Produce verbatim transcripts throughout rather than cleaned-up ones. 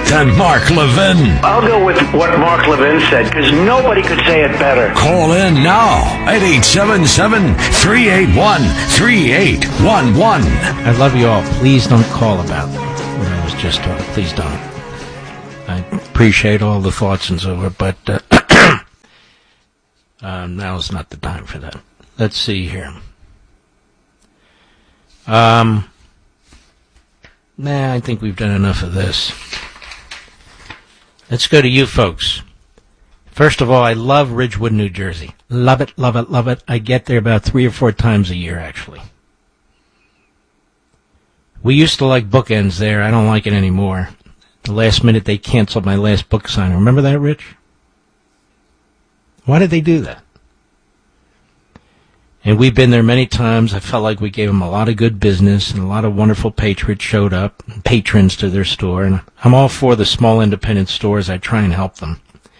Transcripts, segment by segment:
than Mark Levin. I'll go with what Mark Levin said, because nobody could say it better. Call in now at eight seven seven, three eight one, three eight one one. I love you all. Please don't call about what I was just talking. Please don't. I appreciate all the thoughts and so forth, but uh, uh, now's not the time for that. Let's see here. Um, nah, I think we've done enough of this. Let's go to you folks. First of all, I love Ridgewood, New Jersey. Love it, love it, love it. I get there about three or four times a year, actually. We used to like bookends there. I don't like it anymore. The last minute they canceled my last book signing. Remember that, Rich? Why did they do that? And we've been there many times. I felt like we gave them a lot of good business, and a lot of wonderful patriots showed up, patrons to their store. And I'm all for the small independent stores. I try and help them.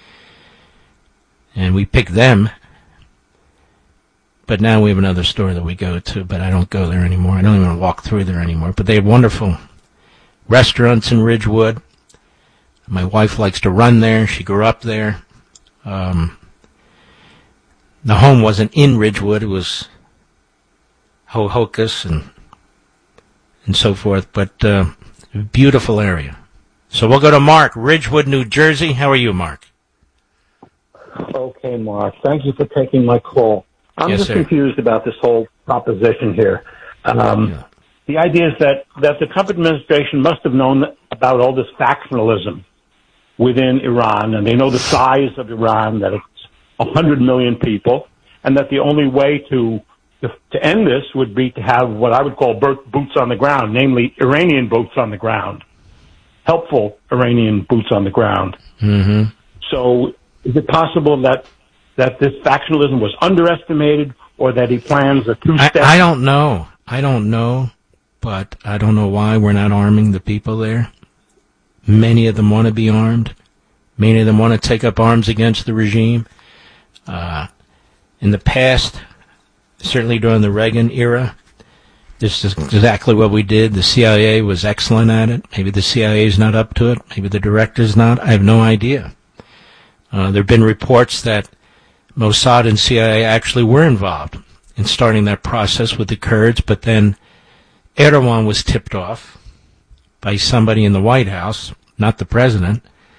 And we pick them. But now we have another store that we go to, but I don't go there anymore. I don't even walk through there anymore. But they have wonderful restaurants in Ridgewood. My wife likes to run there. She grew up there. Um... The home wasn't in Ridgewood. It was Ho-Hocus and and so forth, but uh, beautiful area. So we'll go to Mark, Ridgewood, New Jersey. How are you, Mark? Okay, Mark. Thank you for taking my call. I'm yes, just sir. confused about this whole proposition here. Um, yeah. The idea is that, that the Trump administration must have known about all this factionalism within Iran, and they know the size of Iran, that it's one hundred million people, and that the only way to, to to end this would be to have what I would call boots on the ground, namely Iranian boots on the ground, helpful Iranian boots on the ground. Mm-hmm. So is it possible that that this factionalism was underestimated, or that he plans a two-step? I, I don't know. I don't know, but I don't know why we're not arming the people there. Many of them want to be armed. Many of them want to take up arms against the regime. Uh, in the past, certainly during the Reagan era, this is exactly what we did. The C I A was excellent at it. Maybe the C I A is not up to it. Maybe the director's not. I have no idea. Uh, there have been reports that Mossad and C I A actually were involved in starting that process with the Kurds, but then Erdogan was tipped off by somebody in the White House, not the president,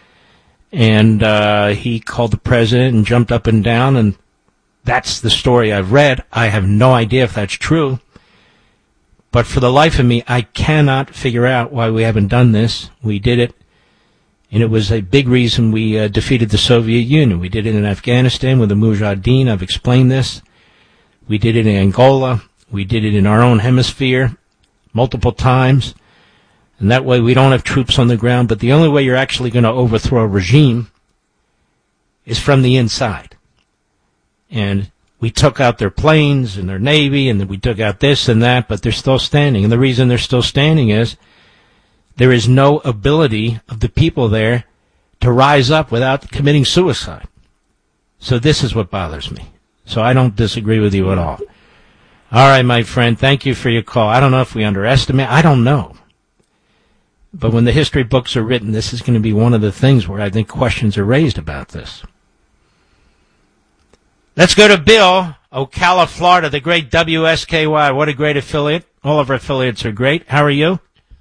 and uh, he called the president and jumped up and down, and that's the story I've read. I have no idea if that's true. But for the life of me, I cannot figure out why we haven't done this. We did it, and it was a big reason we uh, defeated the Soviet Union. We did it in Afghanistan with the Mujahideen. I've explained this. We did it in Angola. We did it in our own hemisphere multiple times. And that way we don't have troops on the ground. But the only way you're actually going to overthrow a regime is from the inside. And we took out their planes and their navy, and then we took out this and that, but they're still standing. And the reason they're still standing is there is no ability of the people there to rise up without committing suicide. So this is what bothers me. So I don't disagree with you at all. All right, my friend, thank you for your call. I don't know if we underestimate. I don't know. But when the history books are written, this is going to be one of the things where I think questions are raised about this. Let's go to Bill, Ocala, Florida, the great W S K Y. What a great affiliate. All of our affiliates are great. How are you?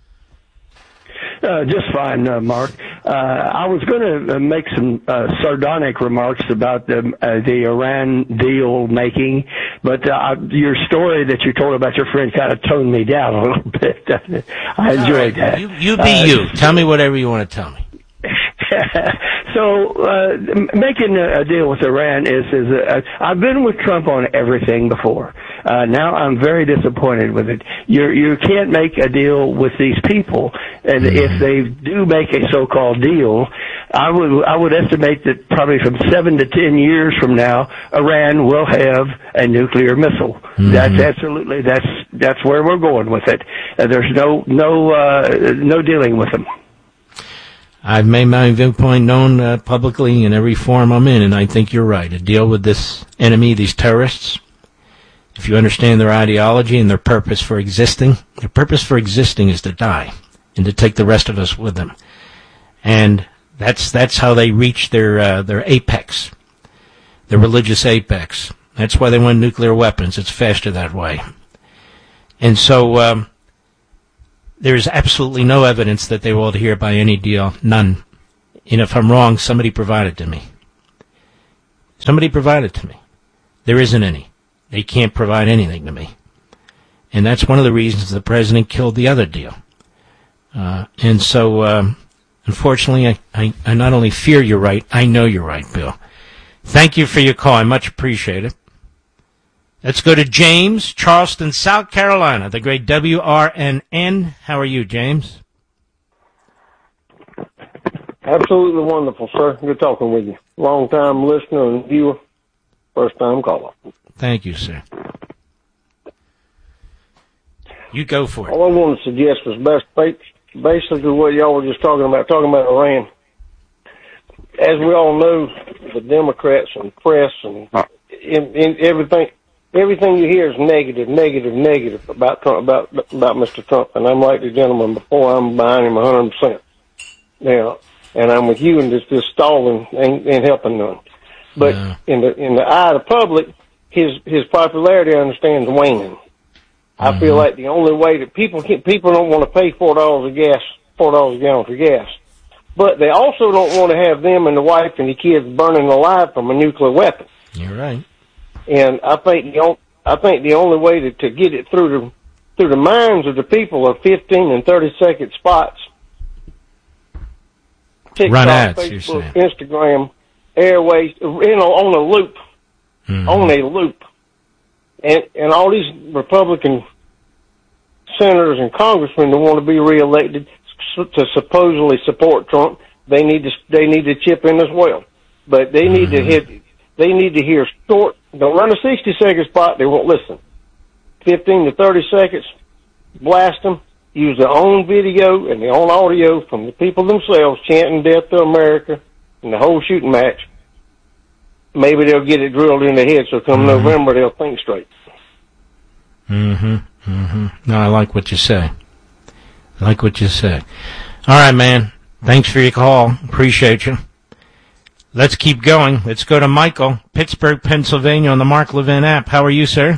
Uh, just fine, uh, Mark. Uh, I was going to uh, make some uh, sardonic remarks about the uh, the Iran deal making, but uh, your story that you told about your friend kind of toned me down a little bit. I enjoyed right. that. You, you be uh, you. Tell me whatever you want to tell me. So uh, making a deal with Iran is is uh, I've been with Trump on everything before. Uh, now I'm very disappointed with it. You you can't make a deal with these people, and mm-hmm. if they do make a so-called deal, I would I would estimate that probably from seven to ten years from now, Iran will have a nuclear missile. Mm-hmm. That's absolutely that's that's where we're going with it. Uh, there's no no uh, no dealing with them. I've made my viewpoint known uh, publicly in every forum I'm in, and I think you're right. To deal with this enemy, these terrorists, if you understand their ideology and their purpose for existing, their purpose for existing is to die and to take the rest of us with them. And that's that's how they reach their uh, their apex, their religious apex. That's why they want nuclear weapons. It's faster that way. And so um, there is absolutely no evidence that they will adhere by any deal. None. And if I'm wrong, somebody provide it to me. Somebody provide it to me. There isn't any. They can't provide anything to me. And that's one of the reasons the president killed the other deal. Uh, and so, um, unfortunately, I, I, I not only fear you're right, I know you're right, Bill. Thank you for your call. I much appreciate it. Let's go to James, Charleston, South Carolina, the great W R N N. How are you, James? Absolutely wonderful, sir. Good talking with you. Long time listener and viewer, first time caller. Thank you, sir. You go for it. All I wanted to suggest was best basically what y'all were just talking about, talking about Iran. As we all know, the Democrats and press and in, in everything, everything you hear is negative, negative, negative about Trump, about about Mister Trump. And I'm like the gentleman before. I'm behind him one hundred percent. Now, and I'm with you, and this this stalling ain't, ain't helping none. But yeah. in the in the eye of the public, his his popularity, I understand, is waning. I mm-hmm. feel like the only way that people can, people don't want to pay four dollars a gas, four dollars a gallon for gas, but they also don't want to have them and the wife and the kids burning alive from a nuclear weapon. You're right. And I think the I think the only way to, to get it through the through the minds of the people are fifteen and thirty second spots. TikTok, Run ads, Facebook, Instagram, airways, you know, on a loop, mm-hmm. on a loop. And, and all these Republican senators and congressmen that want to be reelected to supposedly support Trump, they need to they need to chip in as well. But they need mm-hmm. to hit. They need to hear short. Don't run a sixty second spot. They won't listen. Fifteen to thirty seconds. Blast them. Use their own video and their own audio from the people themselves chanting "Death to America" and the whole shooting match. Maybe they'll get it drilled in their head, so come mm-hmm. November they'll think straight. Mm-hmm. Mm-hmm. No, I like what you say. I like what you say. All right, man. Thanks for your call. Appreciate you. Let's keep going. Let's go to Michael, Pittsburgh, Pennsylvania, on the Mark Levin app. How are you, sir?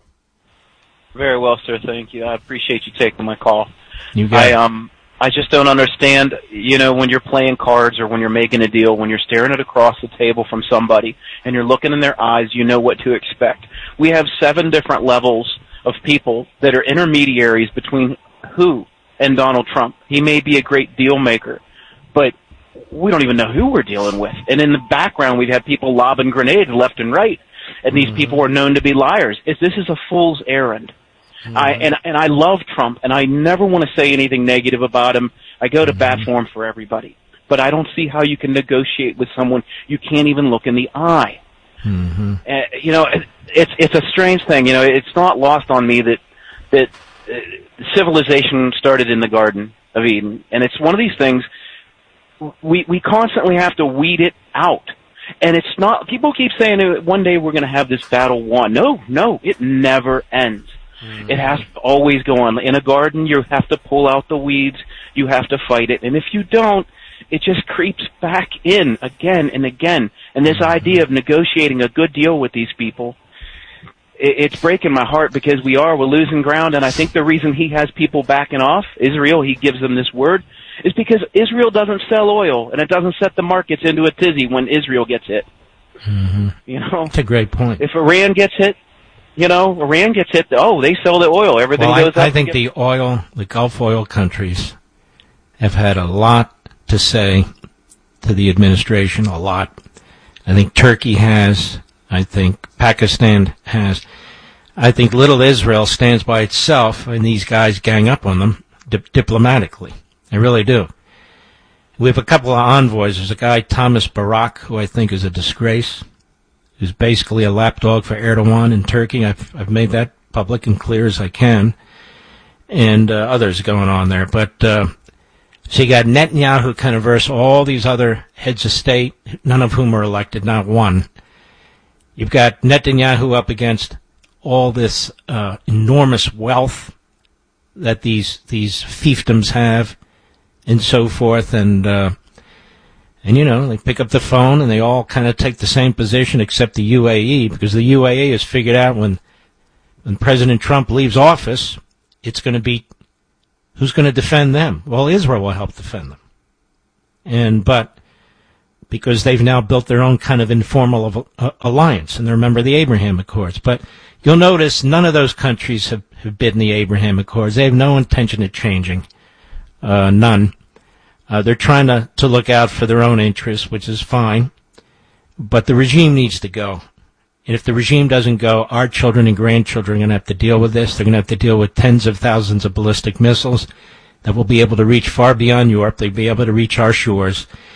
Very well, sir. Thank you. I appreciate you taking my call. You got I, it. um, I just don't understand, you know, when you're playing cards or when you're making a deal, when you're staring it across the table from somebody and you're looking in their eyes, you know what to expect. We have seven different levels of people that are intermediaries between who and Donald Trump. He may be a great deal maker, but we don't even know who we're dealing with. And in the background, we've had people lobbing grenades left and right, and these mm-hmm. people are known to be liars. This is a fool's errand. Mm-hmm. I, and, and I love Trump, and I never want to say anything negative about him. I go to mm-hmm. bat for him for everybody. But I don't see how you can negotiate with someone you can't even look in the eye. Mm-hmm. Uh, you know, it, it's it's a strange thing. You know, it's not lost on me that that uh, civilization started in the Garden of Eden, and it's one of these things we we constantly have to weed it out. And it's not. People keep saying that one day we're going to have this battle won. No, no, it never ends. Mm-hmm. It has to always go on. In a garden, you have to pull out the weeds. You have to fight it, and if you don't, it just creeps back in again and again. And this idea of negotiating a good deal with these people, it's breaking my heart because we are, we're losing ground. And I think the reason he has people backing off, Israel, he gives them this word, is because Israel doesn't sell oil and it doesn't set the markets into a tizzy when Israel gets hit. Mm-hmm. You know, that's a great point. If Iran gets hit, you know, Iran gets hit, oh, they sell the oil. Everything well, goes I, up. I think the oil, the Gulf oil countries have had a lot to say to the administration, a lot. I think Turkey has. I think Pakistan has. I think little Israel stands by itself, and these guys gang up on them di- diplomatically. I really do. We have a couple of envoys. There's a guy, Thomas Barak, who I think is a disgrace, who's basically a lapdog for Erdogan in Turkey. I've, I've made that public and clear as I can, and uh, others going on there. But uh, so you got Netanyahu kind of versus all these other heads of state, none of whom are elected, not one. You've got Netanyahu up against all this uh, enormous wealth that these these fiefdoms have, and so forth. And uh, And, you know, they pick up the phone and they all kind of take the same position except the U A E, because the U A E has figured out when, when President Trump leaves office, it's going to be, who's going to defend them? Well, Israel will help defend them. And, but, because they've now built their own kind of informal uh, alliance, and they're a member of the Abraham Accords. But you'll notice none of those countries have, have bidden the Abraham Accords. They have no intention of changing. Uh, none. Uh, they're trying to, to look out for their own interests, which is fine. But the regime needs to go. And if the regime doesn't go, our children and grandchildren are going to have to deal with this. They're going to have to deal with tens of thousands of ballistic missiles that will be able to reach far beyond Europe. They'll be able to reach our shores.